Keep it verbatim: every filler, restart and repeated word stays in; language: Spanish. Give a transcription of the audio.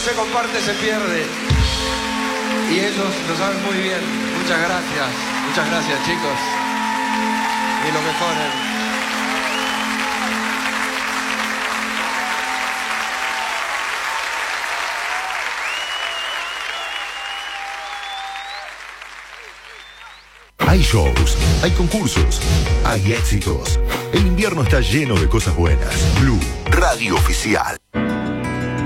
se comparte se pierde. Y ellos lo saben muy bien. Muchas gracias. Muchas gracias, chicos. Y lo mejor. ¿eh? Hay shows, hay concursos, hay éxitos. El invierno está lleno de cosas buenas. Blue, radio oficial.